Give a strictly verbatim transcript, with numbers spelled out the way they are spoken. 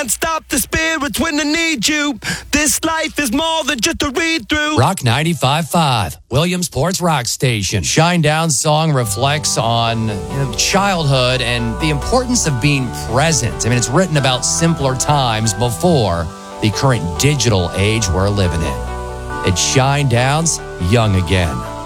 can't stop the spirits when they need you. This life is more than just a read-through. Rock ninety-five point five, Williamsport's rock station. Shinedown's song reflects on you know, childhood and the importance of being present. I mean, it's written about simpler times before the current digital age we're living in. It's Shinedown's Young Again.